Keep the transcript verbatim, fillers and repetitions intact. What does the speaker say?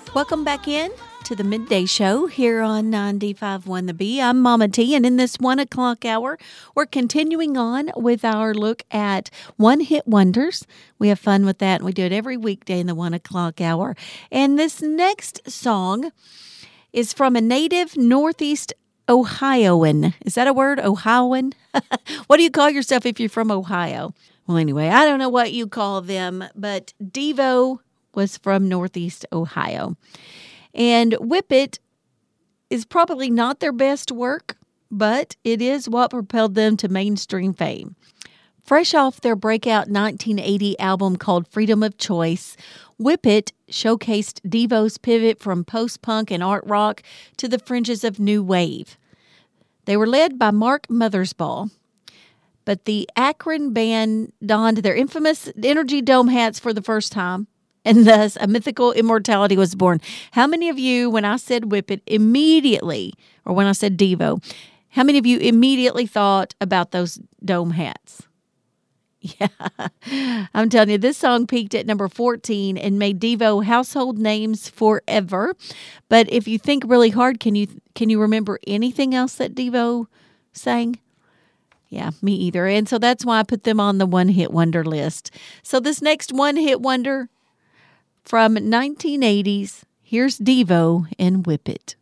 Welcome back in to the Midday Show here on ninety-five point one The Bee. I'm Mama T, and in this one o'clock hour, we're continuing on with our look at one-hit wonders. We have fun with that, and we do it every weekday in the one o'clock hour. And this next song is from a native Northeast Ohioan. Is that a word? Ohioan? What do you call yourself if you're from Ohio? Well, anyway, I don't know what you call them, but Devo was from Northeast Ohio. And Whip It is probably not their best work, but it is what propelled them to mainstream fame. Fresh off their breakout nineteen eighty album called Freedom of Choice, Whip It showcased Devo's pivot from post-punk and art rock to the fringes of new wave. They were led by Mark Mothersbaugh, but the Akron band donned their infamous Energy Dome hats for the first time, and thus a mythical immortality was born. How many of you, when I said Whip It, immediately, or when I said Devo, how many of you immediately thought about those dome hats? Yeah, I'm telling you, this song peaked at number fourteen and made Devo household names forever. But if you think really hard, can you can you remember anything else that Devo sang? Yeah, me either. And so that's why I put them on the one-hit wonder list. So this next one-hit wonder from nineteen eighties, here's Devo and Whip It.